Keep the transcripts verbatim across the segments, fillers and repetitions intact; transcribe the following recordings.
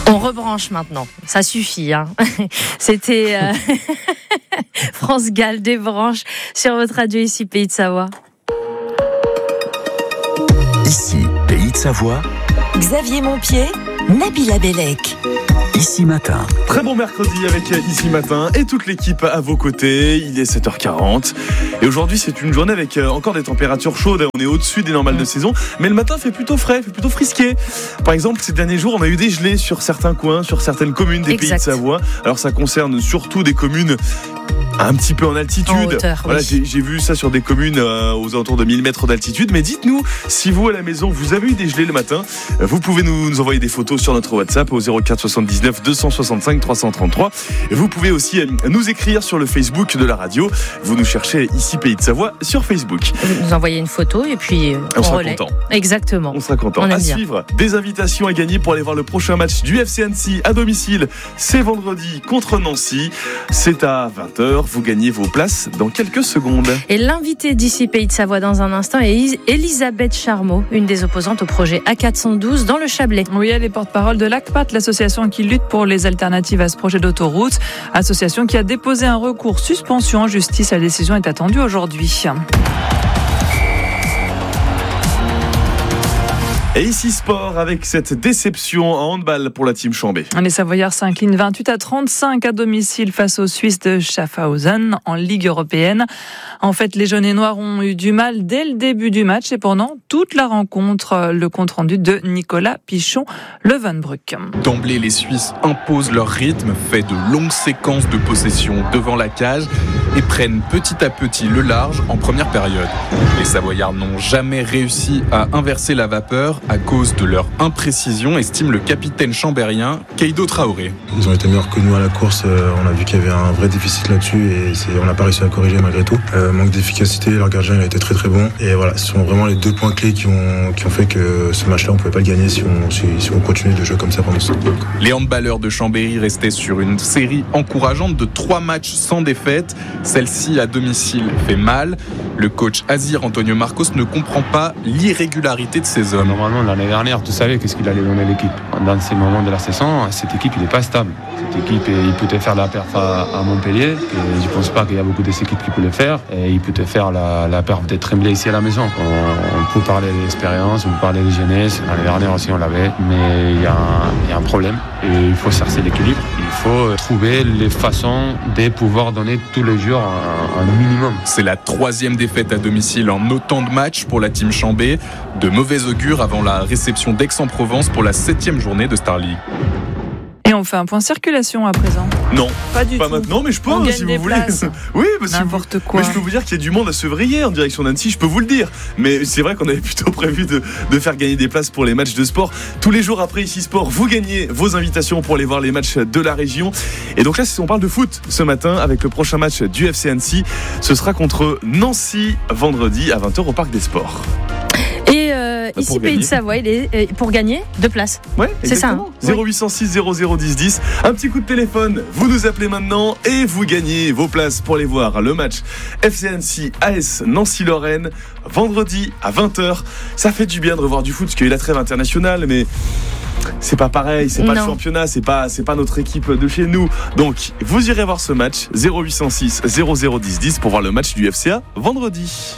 On rebranche maintenant, ça suffit. Hein. C'était euh... France Gall débranche sur votre radio ici Pays de Savoie. Ici Pays de Savoie. Xavier Montpied, Nabila Bellec. Ici Matin. Très bon mercredi avec Ici Matin et toute l'équipe à vos côtés. Il est sept heures quarante et aujourd'hui c'est une journée avec encore des températures chaudes. On est au-dessus des normales de saison, mais le matin fait plutôt frais, fait plutôt frisqué. Par exemple, ces derniers jours, on a eu des gelées sur certains coins, sur certaines communes des exact. Pays de Savoie. Alors ça concerne surtout des communes un petit peu en altitude. En hauteur, voilà, oui. j'ai, j'ai vu ça sur des communes euh, aux alentours de mille mètres d'altitude. Mais dites-nous, si vous à la maison, vous avez eu des gelées le matin, vous pouvez nous, nous envoyer des photos sur notre WhatsApp au zéro quatre soixante-dix-neuf deux cent soixante-cinq trois cent trente-trois. Vous pouvez aussi nous écrire sur le Facebook de la radio. Vous nous cherchez ici Pays de Savoie sur Facebook. Vous nous envoyez une photo et puis on, on sera relaie. content. Exactement. On sera content. On à bien. suivre, des invitations à gagner pour aller voir le prochain match du F C Annecy à domicile. C'est vendredi contre Nancy. C'est à vingt heures. Vous gagnez vos places dans quelques secondes. Et l'invité d'ici Pays de Savoie dans un instant est Elisabeth Charmeau, une des opposantes au projet A quatre cent douze dans le Chablais. Oui, elle est porte-parole de l'A C P A T, l'association qui lutte pour les alternatives à ce projet d'autoroute. Association qui a déposé un recours suspension en justice. La décision est attendue aujourd'hui. Et ici sport avec cette déception en handball pour la team Chambé. Les Savoyards s'inclinent vingt-huit à trente-cinq à domicile face aux Suisses de Schaffhausen en Ligue européenne. En fait, les jaunes et noirs ont eu du mal dès le début du match et pendant toute la rencontre. Le compte-rendu de Nicolas Pichon-Levenbruck. D'emblée, les Suisses imposent leur rythme, fait de longues séquences de possession devant la cage et prennent petit à petit le large en première période. Les Savoyards n'ont jamais réussi à inverser la vapeur à cause de leur imprécision, estime le capitaine chambérien Keido Traoré. Ils ont été meilleurs que nous à la course, on a vu qu'il y avait un vrai déficit là-dessus et c'est, on n'a pas réussi à corriger malgré tout. Euh, manque d'efficacité, leur gardien il a été très très bon et voilà, ce sont vraiment les deux points clés qui ont, qui ont fait que ce match-là on ne pouvait pas le gagner si on, si, si on continuait de jouer comme ça pendant ce temps. Les handballeurs de Chambéry restaient sur une série encourageante de trois matchs sans défaite. Celle-ci à domicile fait mal. Le coach Azir Antonio Marcos ne comprend pas l'irrégularité de ces hommes. Normalement, l'année dernière, tu savais qu'est-ce qu'il allait donner à l'équipe. Dans ces moments de la saison, cette équipe, il n'est pas stable. Cette équipe, il peut te faire la perf à, à Montpellier. Et je ne pense pas qu'il y a beaucoup de équipes qui peuvent le faire. Et il peut te faire la, la perf d'être Tremblay ici à la maison. On, on peut parler d'expérience, on peut parler de jeunesse. L'année dernière aussi, on l'avait. Mais il y, a un, il y a un problème. Et il faut chercher l'équilibre. Il faut trouver les façons de pouvoir donner tous les jours un, un minimum. C'est la troisième défaite à domicile en autant de matchs pour la team Chambé. De mauvais augure avant la réception d'Aix-en-Provence pour la septième journée de Star League. Et on fait un point circulation à présent. Non, pas du pas tout. maintenant, mais je peux, on hein, gagne si des vous voulez. places. Oui, parce que n'importe vous... quoi. Mais je peux vous dire qu'il y a du monde à Sevrier en direction d'Annecy, je peux vous le dire. Mais c'est vrai qu'on avait plutôt prévu de, de faire gagner des places pour les matchs de sport. Tous les jours après Ici Sport, vous gagnez vos invitations pour aller voir les matchs de la région. Et donc là, on parle de foot ce matin avec le prochain match du F C Annecy. Ce sera contre Nancy vendredi à vingt heures au Parc des Sports. Et euh, ici pour Pays gagner. de Savoie, il est, euh, pour gagner deux places. Ouais, c'est ça. Hein, zéro huit cent six zéro zéro dix dix. Un petit coup de téléphone, vous nous appelez maintenant et vous gagnez vos places pour aller voir le match F C Annecy A S Nancy-Lorraine vendredi à vingt heures. Ça fait du bien de revoir du foot parce qu'il y a eu la trêve internationale, mais c'est pas pareil, c'est pas non. le championnat, c'est pas, c'est pas notre équipe de chez nous. Donc, vous irez voir ce match zéro huit cent six zéro zéro dix dix pour voir le match du F C A vendredi.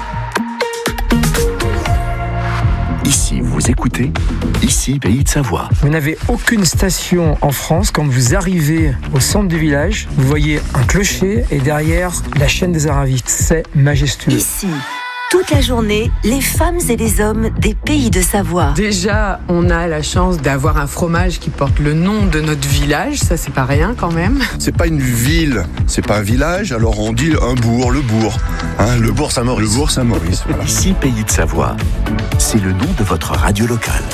Ici, vous écoutez Ici Pays de Savoie. Vous n'avez aucune station en France. Quand vous arrivez au centre du village, vous voyez un clocher et derrière la chaîne des Aravis. C'est majestueux. Ici, toute la journée, les femmes et les hommes des Pays de Savoie. Déjà, on a la chance d'avoir un fromage qui porte le nom de notre village, ça c'est pas rien quand même. C'est pas une ville, c'est pas un village, alors on dit un bourg, le bourg. Hein, le bourg Saint-Maurice. Le bourg Saint-Maurice, voilà. Ici Pays de Savoie. C'est le nom de votre radio locale.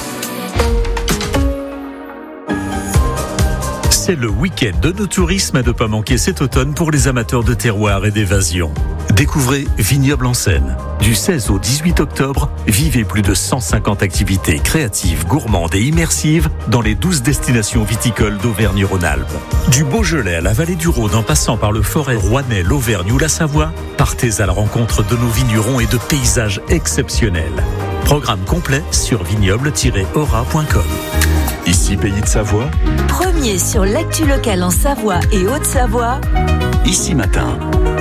C'est le week-end de nos tourismes à ne pas manquer cet automne pour les amateurs de terroir et d'évasion. Découvrez Vignoble en Seine. Du seize au dix-huit octobre, vivez plus de cent cinquante activités créatives, gourmandes et immersives dans les douze destinations viticoles d'Auvergne-Rhône-Alpes. Du Beaujolais à la vallée du Rhône en passant par le Forêt rouennais, l'Auvergne ou la Savoie, partez à la rencontre de nos vignerons et de paysages exceptionnels. Programme complet sur vignoble tiret aura point com. Ici Pays de Savoie. Premier sur l'actu locale en Savoie et Haute-Savoie. Ici Matin.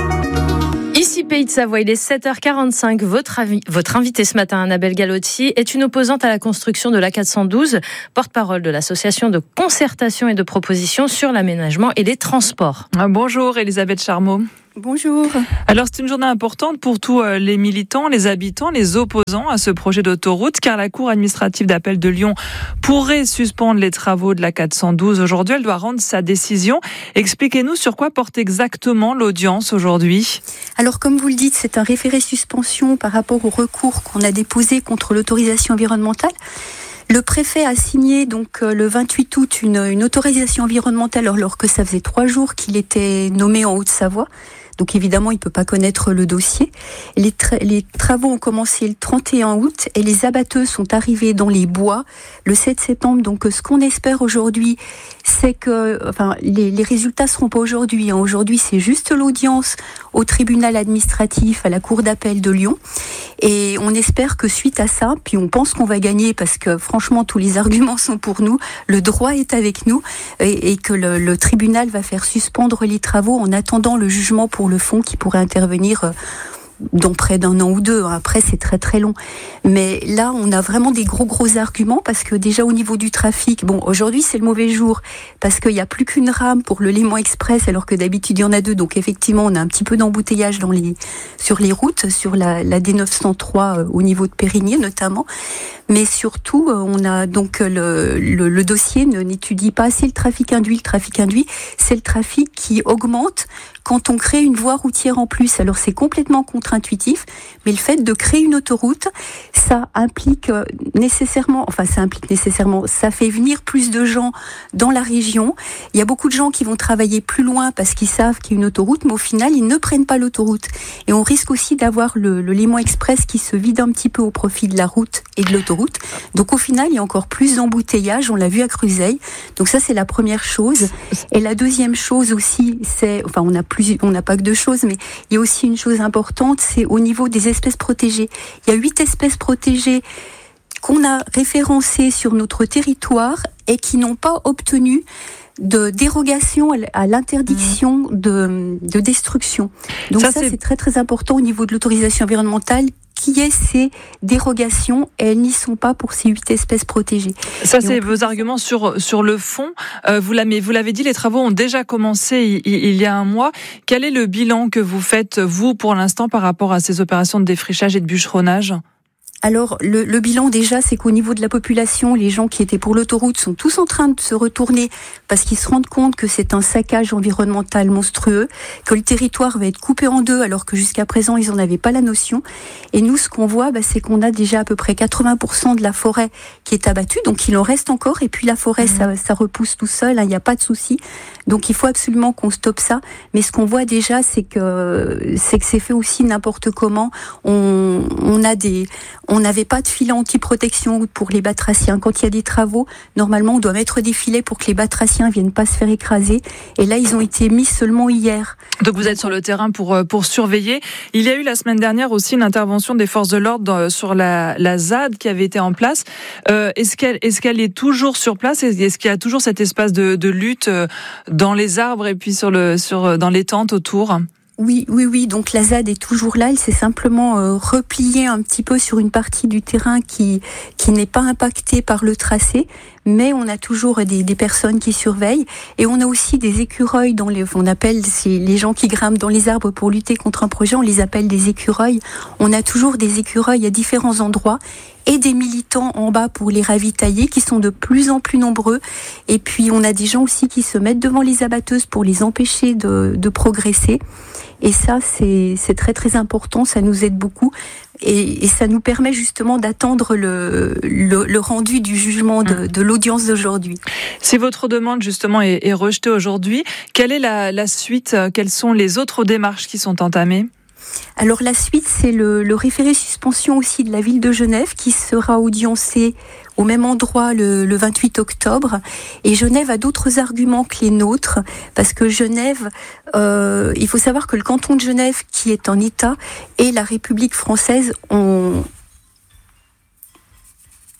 Ici Pays de Savoie, il est sept heures quarante-cinq. Votre, avi, votre invitée ce matin, Annabelle Galotti, est une opposante à la construction de l'A quatre cent douze, porte-parole de l'association de concertation et de proposition sur l'aménagement et les transports. Bonjour Elisabeth Charmeau. Bonjour. Alors c'est une journée importante pour tous les militants, les habitants, les opposants à ce projet d'autoroute, car la Cour administrative d'appel de Lyon pourrait suspendre les travaux de l'A quatre cent douze aujourd'hui. Elle doit rendre sa décision. Expliquez-nous sur quoi porte exactement l'audience aujourd'hui. Alors comme vous le dites, c'est un référé suspension par rapport au recours qu'on a déposé contre l'autorisation environnementale. Le préfet a signé donc le vingt-huit août une, une autorisation environnementale alors que ça faisait trois jours qu'il était nommé en Haute-Savoie. Donc évidemment, il ne peut pas connaître le dossier. Les, tra- les travaux ont commencé le trente et un août et les abatteuses sont arrivées dans les bois le sept septembre. Donc ce qu'on espère aujourd'hui, c'est que enfin, les, les résultats ne seront pas aujourd'hui. Hein. Aujourd'hui, c'est juste l'audience au tribunal administratif, à la Cour d'appel de Lyon. Et on espère que suite à ça, puis on pense qu'on va gagner parce que franchement, tous les arguments sont pour nous, le droit est avec nous et, et que le, le tribunal va faire suspendre les travaux en attendant le jugement pour le fond qui pourrait intervenir dans près d'un an ou deux. Après, c'est très très long. Mais là, on a vraiment des gros gros arguments parce que déjà au niveau du trafic, bon, aujourd'hui c'est le mauvais jour parce qu'il n'y a plus qu'une rame pour le Léman Express alors que d'habitude il y en a deux. Donc effectivement, on a un petit peu d'embouteillage dans les, sur les routes, sur la, la D neuf cent trois euh, au niveau de Périgny notamment. Mais surtout, on a donc le, le, le dossier ne, n'étudie pas assez le trafic induit. Le trafic induit, c'est le trafic qui augmente quand on crée une voie routière en plus. Alors c'est complètement contre-intuitif, mais le fait de créer une autoroute, ça implique nécessairement, enfin ça implique nécessairement, ça fait venir plus de gens dans la région. Il y a beaucoup de gens qui vont travailler plus loin parce qu'ils savent qu'il y a une autoroute, mais au final, ils ne prennent pas l'autoroute. Et on risque aussi d'avoir le, le Léman Express qui se vide un petit peu au profit de la route et de l'autoroute. Donc au final, il y a encore plus d'embouteillages, on l'a vu à Cruzeil. Donc ça, c'est la première chose. Et la deuxième chose aussi, c'est, enfin on a plus, on n'a pas que deux choses, mais il y a aussi une chose importante, c'est au niveau des espèces protégées. Il y a huit espèces protégées qu'on a référencées sur notre territoire et qui n'ont pas obtenu de dérogation à l'interdiction de, de destruction. Donc ça, ça c'est... c'est très très important au niveau de l'autorisation environnementale qui est ces dérogations et elles n'y sont pas pour ces huit espèces protégées. Ça, et c'est vos arguments sur, sur le fond. Euh, vous, l'avez, vous l'avez dit, les travaux ont déjà commencé il, il y a un mois. Quel est le bilan que vous faites, vous, pour l'instant, par rapport à ces opérations de défrichage et de bûcheronnage ? Alors, le, le bilan déjà, c'est qu'au niveau de la population, les gens qui étaient pour l'autoroute sont tous en train de se retourner parce qu'ils se rendent compte que c'est un saccage environnemental monstrueux, que le territoire va être coupé en deux alors que jusqu'à présent, ils n'en avaient pas la notion. Et nous, ce qu'on voit, bah, c'est qu'on a déjà à peu près quatre-vingts pour cent de la forêt qui est abattue, donc il en reste encore. Et puis la forêt, mmh. ça, ça repousse tout seul, il hein, n'y a pas de souci. Donc il faut absolument qu'on stoppe ça. Mais ce qu'on voit déjà, c'est que c'est que c'est fait aussi n'importe comment. On, on a des On n'avait pas de filet anti-protection pour les batraciens. Quand il y a des travaux, normalement, on doit mettre des filets pour que les batraciens ne viennent pas se faire écraser. Et là, ils ont été mis seulement hier. Donc vous êtes sur le terrain pour, pour surveiller. Il y a eu la semaine dernière aussi une intervention des forces de l'ordre sur la, la Z A D qui avait été en place. Euh, est-ce qu'elle, est-ce qu'elle est toujours sur place ? Est-ce qu'il y a toujours cet espace de, de lutte dans les arbres et puis sur le, sur, dans les tentes autour ? Oui, oui, oui. Donc la Z A D est toujours là. Elle s'est simplement euh, repliée un petit peu sur une partie du terrain qui qui n'est pas impactée par le tracé, mais on a toujours des, des personnes qui surveillent et on a aussi des écureuils dans les. On appelle c'est les gens qui grimpent dans les arbres pour lutter contre un projet. On les appelle des écureuils. On a toujours des écureuils à différents endroits et des militants en bas pour les ravitailler qui sont de plus en plus nombreux. Et puis on a des gens aussi qui se mettent devant les abatteuses pour les empêcher de, de progresser. Et ça, c'est, c'est très très important, ça nous aide beaucoup et, et ça nous permet justement d'attendre le, le, le rendu du jugement de, de l'audience d'aujourd'hui. Si votre demande justement est, est rejetée aujourd'hui, quelle est la, la suite ? Quelles sont les autres démarches qui sont entamées ? Alors la suite, c'est le, le référé suspension aussi de la ville de Genève qui sera audiencé au même endroit le, le vingt-huit octobre. Et Genève a d'autres arguments que les nôtres, parce que Genève, euh, il faut savoir que le canton de Genève, qui est en État, et la République française ont...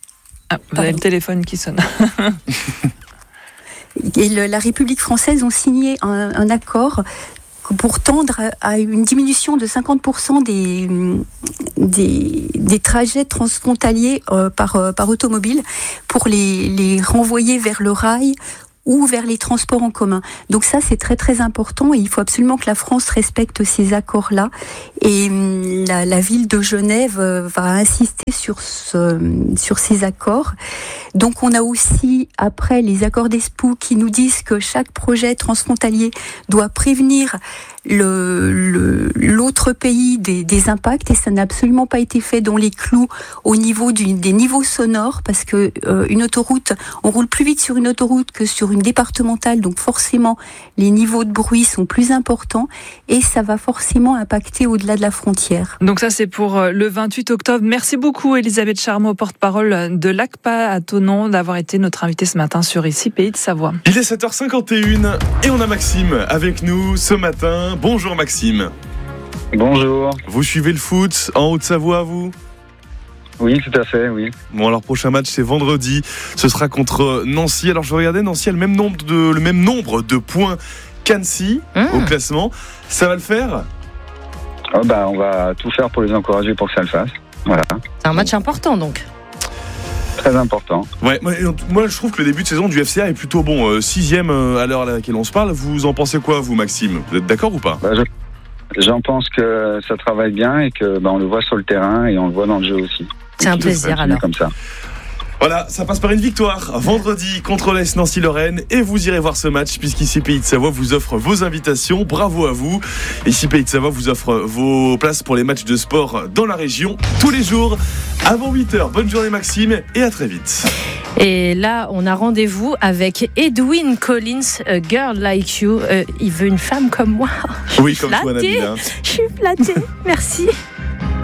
Ah, vous avez le téléphone qui sonne. Et le, la République française ont signé un, un accord pour tendre à une diminution de cinquante pour cent des, des, des trajets transfrontaliers euh, par, euh, par automobile pour les, les renvoyer vers le rail ou vers les transports en commun. Donc ça, c'est très très important et il faut absolument que la France respecte ces accords-là. Et la, la ville de Genève va insister sur, ce, sur ces accords. Donc on a aussi, après, les accords d'Espoo qui nous disent que chaque projet transfrontalier doit prévenir le, le, l'autre pays des, des impacts, et ça n'a absolument pas été fait dans les clous au niveau du, des niveaux sonores, parce que euh, une autoroute, on roule plus vite sur une autoroute que sur une départementale, donc forcément les niveaux de bruit sont plus importants et ça va forcément impacter au-delà de la frontière. Donc ça, c'est pour le vingt-huit octobre. Merci beaucoup Elisabeth Charmeau, porte-parole de l'A C P A à Thonon, d'avoir été notre invitée ce matin sur Ici Pays de Savoie. Il est sept heures cinquante et une et on a Maxime avec nous ce matin. Bonjour Maxime. Bonjour. Vous suivez le foot en Haute-Savoie, vous ? Oui, tout à fait, oui. Bon, alors prochain match c'est vendredi, ce sera contre Nancy. Alors je regardais, Nancy a le même nombre de, le même nombre de points qu'Annecy mmh. au classement. Ça va le faire ? Oh bah, on va tout faire pour les encourager pour que ça le fasse. Voilà. C'est un match important donc. Très important. Ouais, moi je trouve que le début de saison du F C A est plutôt bon. Euh, sixième à l'heure à laquelle on se parle. Vous en pensez quoi, vous, Maxime ? Vous êtes d'accord ou pas ? bah, je... J'en pense que ça travaille bien et que bah, on le voit sur le terrain et on le voit dans le jeu aussi. C'est un plaisir alors. Comme ça. Voilà, ça passe par une victoire vendredi contre l'A S Nancy-Lorraine et vous irez voir ce match puisqu'ici Pays de Savoie vous offre vos invitations. Bravo à vous. Ici Pays de Savoie vous offre vos places pour les matchs de sport dans la région tous les jours avant huit heures. Bonne journée Maxime et à très vite. Et là, on a rendez-vous avec Edwyn Collins, A Girl Like You. Euh, il veut une femme comme moi. Oui, comme toi, Nabila. Je suis flattée. Merci.